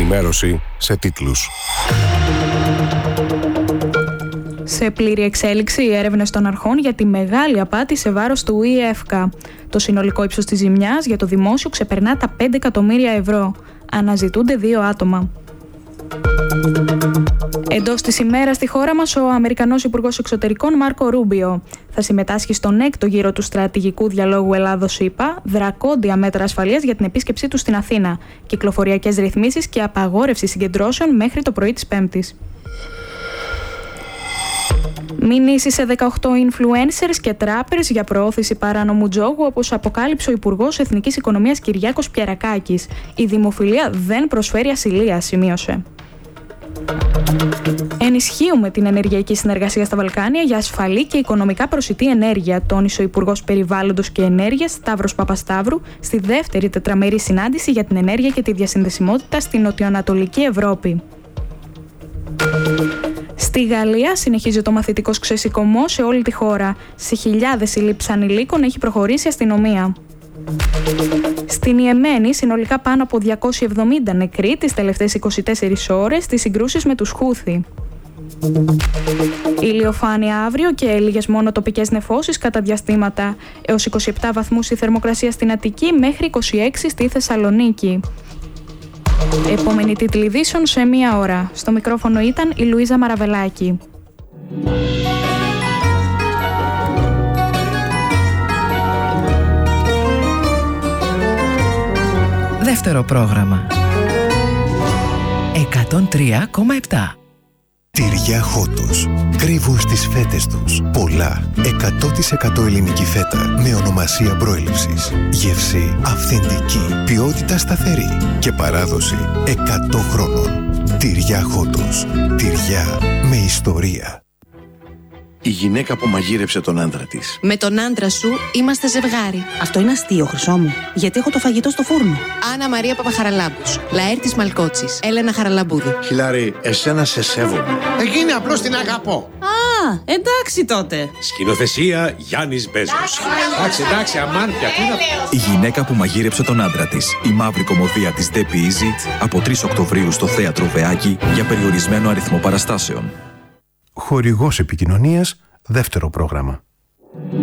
Ενημέρωση σε τίτλους. Σε πλήρη εξέλιξη οι έρευνες των αρχών για τη μεγάλη απάτη σε βάρος του ΙΕΦΚΑ. Το συνολικό ύψος της ζημιάς για το δημόσιο ξεπερνά τα 5 εκατομμύρια ευρώ. Αναζητούνται 2 άτομα. Εντός της ημέρας στη χώρα μας, ο Αμερικανός Υπουργός Εξωτερικών Μάρκο Ρούμπιο θα συμμετάσχει στον 6ο γύρο του στρατηγικού διαλόγου Ελλάδος-ΗΠΑ, δρακόντια μέτρα ασφαλείας για την επίσκεψή του στην Αθήνα, κυκλοφοριακές ρυθμίσεις και απαγόρευση συγκεντρώσεων μέχρι το πρωί της Πέμπτης. Μηνύσεις σε 18 influencers και trappers για προώθηση παράνομου τζόγου, όπως αποκάλυψε ο Υπουργός Εθνικής Οικονομίας Κυριάκος Πιερακάκης. Η δημοφιλία δεν προσφέρει ασυλία, σημείωσε. Ενισχύουμε την ενεργειακή συνεργασία στα Βαλκάνια για ασφαλή και οικονομικά προσιτή ενέργεια, τόνισε ο Υπουργός Περιβάλλοντος και Ενέργειας Σταύρος Παπασταύρου στη δεύτερη τετραμερή συνάντηση για την ενέργεια και τη διασυνδεσιμότητα στην νοτιοανατολική Ευρώπη. Στη Γαλλία συνεχίζει το μαθητικός ξεσηκωμός σε όλη τη χώρα. Σε χιλιάδες συλλήψεις ανηλίκων έχει προχωρήσει η αστυνομία. Στην Ιεμένη συνολικά πάνω από 270 νεκροί τις τελευταίες 24 ώρες στις συγκρούσεις με τους Χούθι. Ηλιοφάνεια αύριο και λίγες μόνο τοπικές νεφώσεις κατά διαστήματα. Έως 27 βαθμούς η θερμοκρασία στην Αττική μέχρι 26 στη Θεσσαλονίκη. Επόμενη τίτλη ειδήσεων σε 1 ώρα. Στο μικρόφωνο ήταν η Λουίζα Μαραβελάκη. Δεύτερο πρόγραμμα. 103,7. Τυριά Χότος. Κρύβουν στις φέτες τους πολλά 100% ελληνική φέτα με ονομασία προέλευσης. Γεύση αυθεντική, ποιότητα σταθερή και παράδοση 100 χρόνων. Τυριά Χότος. Τυριά με ιστορία. Η γυναίκα που μαγείρεψε τον άντρα της. Με τον άντρα σου είμαστε ζευγάρι. Αυτό είναι αστείο, Χρυσό μου. Γιατί έχω το φαγητό στο φούρνο. Άννα Μαρία Παπαχαραλάμπους, Λαέρτης Μαλκότσης, Έλενα Χαραλαμπούδη. Χιλάρη, εσένα σε σέβομαι. Εκείνη απλώς την αγαπώ. Α, εντάξει τότε. Σκηνοθεσία Γιάννης Μπέζος. Εντάξει, αμάν πια. Η γυναίκα που μαγείρεψε τον άντρα της. Η μαύρη κωμωδία της Debbie Easy από 3 Οκτωβρίου στο Θέατρο Βεάκη για περιορισμένο αριθμό παραστάσεων. Χορηγός επικοινωνίας, δεύτερο πρόγραμμα.